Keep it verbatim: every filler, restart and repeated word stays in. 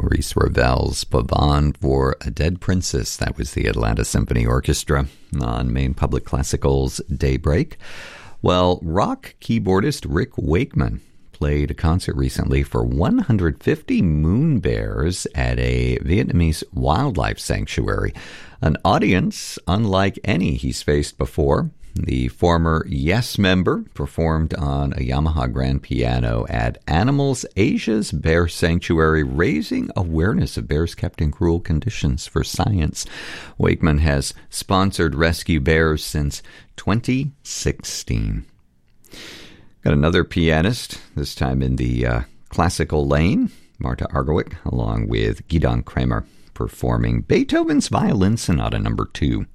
Maurice Ravel's Pavane for a Dead Princess. That was the Atlanta Symphony Orchestra on Maine Public Classical's Daybreak. Well, rock keyboardist Rick Wakeman played a concert recently for one hundred fifty moon bears at a Vietnamese wildlife sanctuary, an audience unlike any he's faced before. The former Yes member performed on a Yamaha grand piano at Animals Asia's Bear Sanctuary, raising awareness of bears kept in cruel conditions for science. Wakeman has sponsored rescue bears since twenty sixteen. Got another pianist, this time in the uh, classical lane, Marta Argerich, along with Gidon Kremer, performing Beethoven's Violin Sonata number two.